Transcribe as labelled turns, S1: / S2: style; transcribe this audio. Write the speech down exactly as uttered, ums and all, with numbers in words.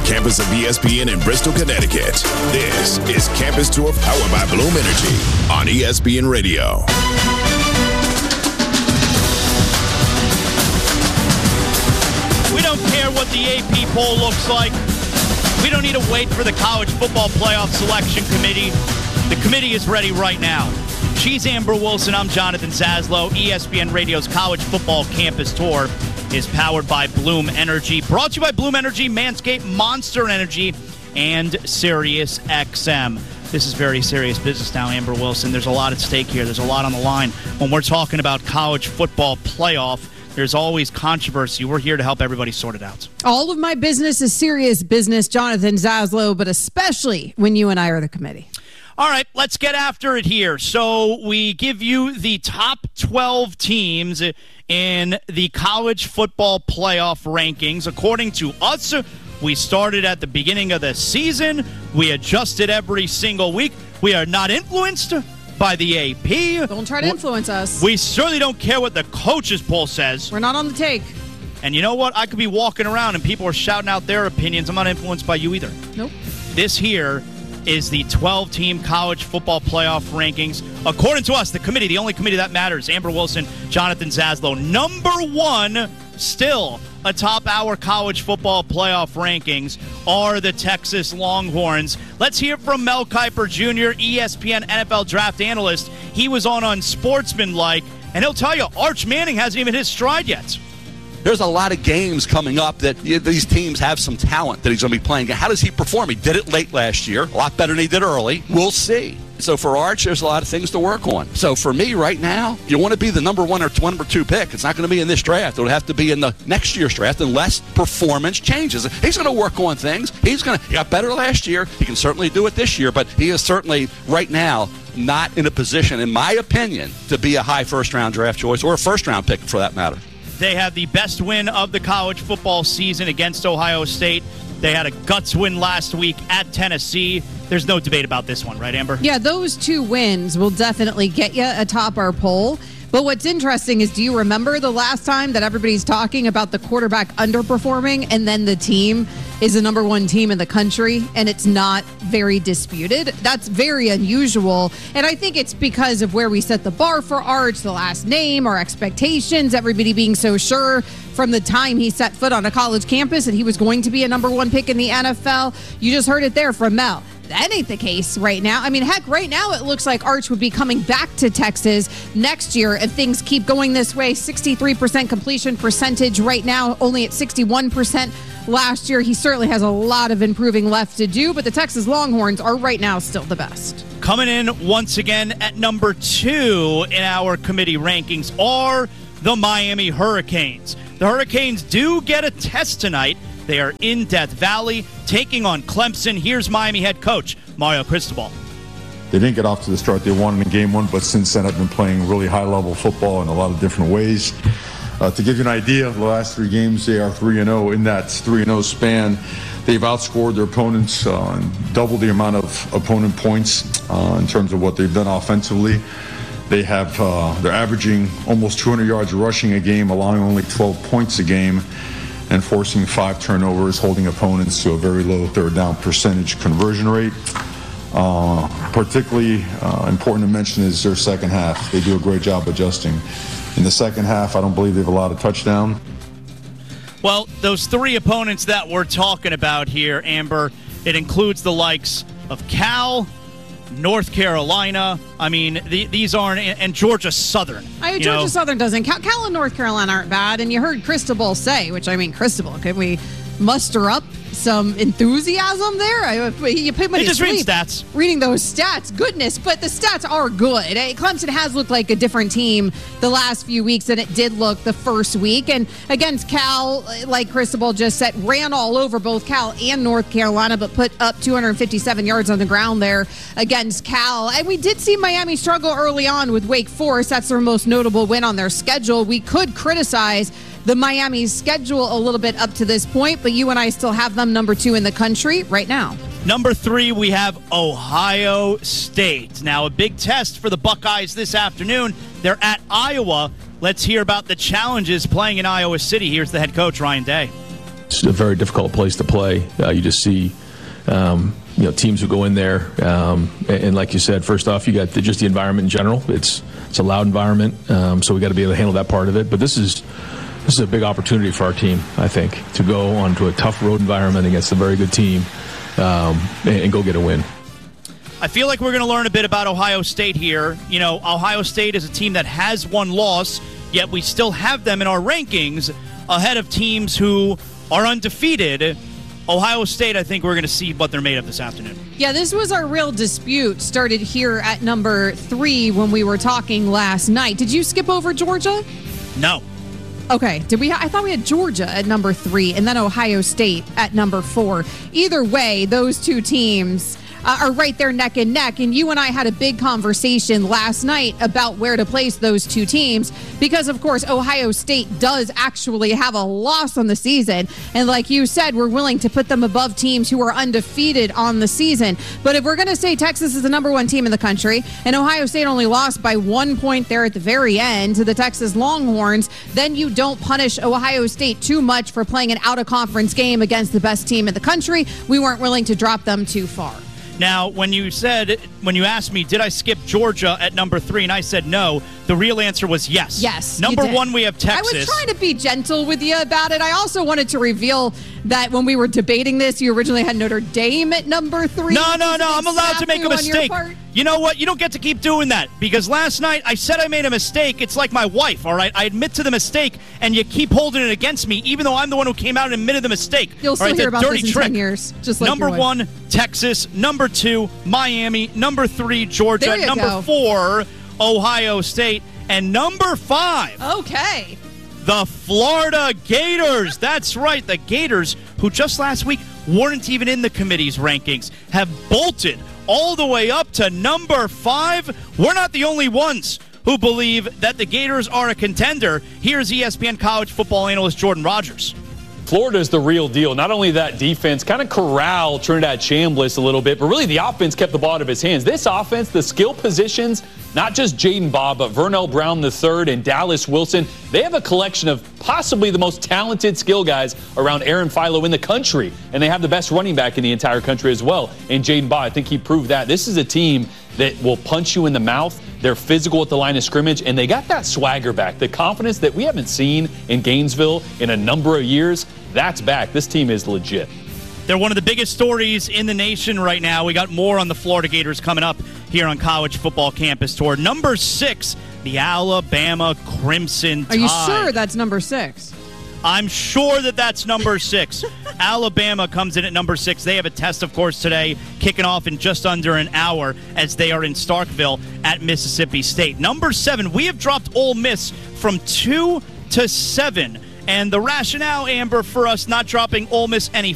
S1: campus of E S P N in Bristol, Connecticut. This is Campus Tour powered by Bloom Energy on E S P N Radio.
S2: We don't care what the A P poll looks like. We don't need to wait for the College Football Playoff Selection Committee. The committee is ready right now. She's Amber Wilson. I'm Jonathan Zaslow. E S P N Radio's College Football Campus Tour is powered by Bloom Energy. Brought to you by Bloom Energy, Manscaped, Monster Energy, and Sirius X M. This is very serious business now, Amber Wilson. There's a lot at stake here. There's a lot on the line. When we're talking about college football playoff, there's always controversy. We're here to help everybody sort it out.
S3: All of my business is serious business, Jonathan Zaslow, but especially when you and I are the committee.
S2: All right, let's get after it here. So we give you the top twelve teams in the college football playoff rankings. According to us, we started at the beginning of the season. We adjusted every single week. We are not influenced by the A P.
S3: Don't try to influence us.
S2: We certainly don't care what the coaches poll says.
S3: We're not on the take.
S2: And you know what? I could be walking around and people are shouting out their opinions. I'm not influenced by you either.
S3: Nope.
S2: This here is the twelve-team college football playoff rankings. According to us, the committee, the only committee that matters, Amber Wilson, Jonathan Zaslow. Number one, still atop our college football playoff rankings, are the Texas Longhorns. Let's hear from Mel Kiper Junior, E S P N N F L draft analyst. He was on Unsportsmanlike, and he'll tell you, Arch Manning hasn't even hit stride yet.
S4: There's a lot of games coming up that these teams have some talent that he's going to be playing. How does he perform? He did it late last year, a lot better than he did early. We'll see. So for Arch, there's a lot of things to work on. So for me right now, you want to be the number one or number two pick. It's not going to be in this draft. It'll have to be in the next year's draft unless performance changes. He's going to work on things. He's going to, he got better last year. He can certainly do it this year, but he is certainly right now not in a position, in my opinion, to be a high first-round draft choice or a first-round pick for that matter.
S2: They had the best win of the college football season against Ohio State. They had a guts win last week at Tennessee. There's no debate about this one, right, Amber?
S3: Yeah, those two wins will definitely get you atop our poll. But what's interesting is, do you remember the last time that everybody's talking about the quarterback underperforming and then the team is the number one team in the country and it's not very disputed? That's very unusual. And I think it's because of where we set the bar for Arch, the last name, our expectations, everybody being so sure from the time he set foot on a college campus and he was going to be a number one pick in the N F L. You just heard it there from Mel. That ain't the case right now. I mean, heck, right now it looks like Arch would be coming back to Texas next year if things keep going this way. sixty-three percent completion percentage right now, only at sixty-one percent last year. He certainly has a lot of improving left to do, but the Texas Longhorns are right now still the best.
S2: Coming in once again at number two in our committee rankings are the Miami Hurricanes. The Hurricanes do get a test tonight. They are in Death Valley, taking on Clemson. Here's Miami head coach Mario Cristobal.
S5: They didn't get off to the start they wanted in game one, but since then have been playing really high-level football in a lot of different ways. Uh, to give you an idea, the last three games, they are three and oh. In that three and oh span, they've outscored their opponents uh, and double the amount of opponent points uh, in terms of what they've done offensively. They have, uh, they're averaging almost two hundred yards rushing a game, allowing only twelve points a game, and forcing five turnovers, holding opponents to a very low third down percentage conversion rate. Uh, particularly uh, important to mention is their second half. They do a great job adjusting. In the second half, I don't believe they've allowed a touchdown.
S2: Well, those three opponents that we're talking about here, Amber, it includes the likes of Cal, North Carolina. I mean, the, these aren't, and Georgia Southern.
S3: I, Georgia
S2: know?
S3: Southern doesn't count. Cal and North Carolina aren't bad. And you heard Cristobal say, which I mean, Cristobal, can we muster up some enthusiasm there? I, you put me
S2: He
S3: to
S2: just
S3: sleep
S2: reads stats.
S3: Reading those stats, goodness, but the stats are good. Clemson has looked like a different team the last few weeks than it did look the first week. And against Cal, like Cristobal just said, ran all over both Cal and North Carolina, but put up two hundred fifty-seven yards on the ground there against Cal. And we did see Miami struggle early on with Wake Forest. That's their most notable win on their schedule. We could criticize the Miami's schedule a little bit up to this point, but you and I still have them number two in the country right now.
S2: Number three, we have Ohio State. Now, a big test for the Buckeyes this afternoon. They're at Iowa. Let's hear about the challenges playing in Iowa City. Here's the head coach, Ryan Day.
S6: it's a very difficult place to play. Uh, you just see, um, you know, teams who go in there, um, and, and like you said, first off, you got the, just the environment in general. It's it's a loud environment, um, so we got to be able to handle that part of it. But this is this is a big opportunity for our team, I think, to go onto a tough road environment against a very good team, um, and, and go get a win.
S2: I feel like we're going to learn a bit about Ohio State here. You know, Ohio State is a team that has one loss, yet we still have them in our rankings ahead of teams who are undefeated. Ohio State, I think we're going to see what they're made of this afternoon.
S3: Yeah, this was our real dispute. Started here at number three when we were talking last night. Did you skip over Georgia?
S2: No.
S3: Okay. Did we? Ha- I thought we had Georgia at number three and then Ohio State at number four. Either way, those two teams Uh, are right there neck and neck. And you and I had a big conversation last night about where to place those two teams because, of course, Ohio State does actually have a loss on the season. And like you said, we're willing to put them above teams who are undefeated on the season. But if we're going to say Texas is the number one team in the country and Ohio State only lost by one point there at the very end to the Texas Longhorns, then you don't punish Ohio State too much for playing an out-of-conference game against the best team in the country. We weren't willing to drop them too far.
S2: Now, when you said, when you asked me, did I skip Georgia at number three, and I said no, the real answer was yes.
S3: Yes.
S2: Number one, we have Texas.
S3: I was trying to be gentle with you about it. I also wanted to reveal that when we were debating this, you originally had Notre Dame at number three.
S2: No, no, no. I'm allowed to make a mistake. You know what? You don't get to keep doing that because last night I said I made a mistake. It's like my wife, all right? I admit to the mistake, and you keep holding it against me, even though I'm the one who came out and admitted the mistake.
S3: You'll still
S2: right,
S3: hear about
S2: dirty
S3: this in
S2: trick.
S3: ten years. Just like
S2: number one, Texas. Number two, Miami. Number three, Georgia. Number
S3: go.
S2: four, Ohio State. And number five.
S3: Okay.
S2: The Florida Gators. That's right. The Gators, who just last week weren't even in the committee's rankings, have bolted all the way up to number five. We're not the only ones who believe that the Gators are a contender. Here's E S P N college football analyst Jordan Rogers.
S7: Florida's the real deal. Not only that defense kind of corralled Trinidad Chambliss a little bit, but really the offense kept the ball out of his hands. This offense, the skill positions, not just Jaden Baugh, but Vernell Brown the third and Dallas Wilson, they have a collection of possibly the most talented skill guys around Aaron Philo in the country. And they have the best running back in the entire country as well. And Jaden Baugh, I think he proved that. This is a team that will punch you in the mouth. They're physical at the line of scrimmage, and they got that swagger back. The confidence that we haven't seen in Gainesville in a number of years, that's back. This team is legit.
S2: They're one of the biggest stories in the nation right now. We got more on the Florida Gators coming up here on College Football Campus Tour. Number six, the Alabama Crimson Tide.
S3: Are you sure that's number six?
S2: I'm sure that that's number six. Alabama comes in at number six. They have a test, of course, today, kicking off in just under an hour as they are in Starkville at Mississippi State. Number seven, we have dropped Ole Miss from two to seven. And the rationale, Amber, for us not dropping Ole Miss any